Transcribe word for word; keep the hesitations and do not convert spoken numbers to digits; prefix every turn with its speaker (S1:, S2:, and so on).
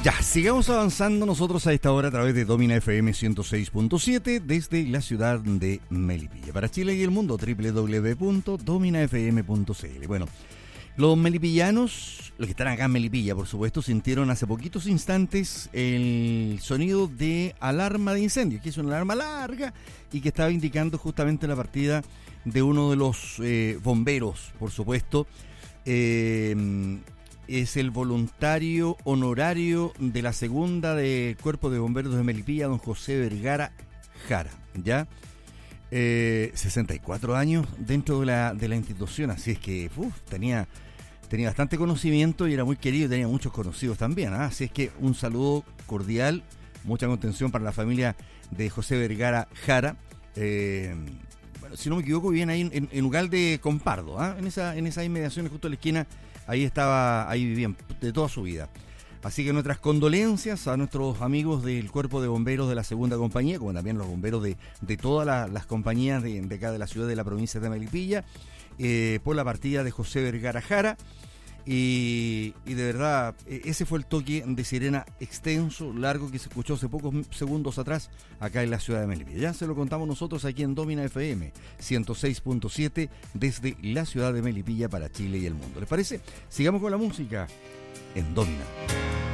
S1: Ya, sigamos avanzando nosotros a esta hora a través de Domina F M ciento seis punto siete desde la ciudad de Melipilla. Para Chile y el mundo, doble u doble u doble u punto domina f m punto c l. Bueno, los melipillanos, los que están acá en Melipilla, por supuesto, sintieron hace poquitos instantes el sonido de alarma de incendio, que es una alarma larga y que estaba indicando justamente la partida de uno de los eh, bomberos, por supuesto. Eh, es el voluntario honorario de la segunda del Cuerpo de Bomberos de Melipilla, don José Vergara Jara, ¿ya? Eh, sesenta y cuatro años dentro de la, de la institución, así es que uf, tenía, tenía bastante conocimiento y era muy querido y tenía muchos conocidos también, ¿eh? Así es que un saludo cordial, mucha contención para la familia de José Vergara Jara. Eh, bueno, si no me equivoco, vivían ahí en, en Ugalde con Pardo, ¿eh? en, esa, en esas inmediaciones, justo a la esquina. Ahí estaba, ahí vivían de toda su vida. Así que nuestras condolencias a nuestros amigos del Cuerpo de Bomberos de la segunda compañía, como también los bomberos de, de todas la, las compañías de, de acá de la ciudad de la provincia de Melipilla, eh, por la partida de José Vergara Jara. Y, y de verdad, ese fue el toque de sirena extenso, largo, que se escuchó hace pocos segundos atrás acá en la ciudad de Melipilla. Ya se lo contamos nosotros aquí en Domina F M ciento seis punto siete desde la ciudad de Melipilla para Chile y el mundo. ¿Les parece? Sigamos con la música en Domina.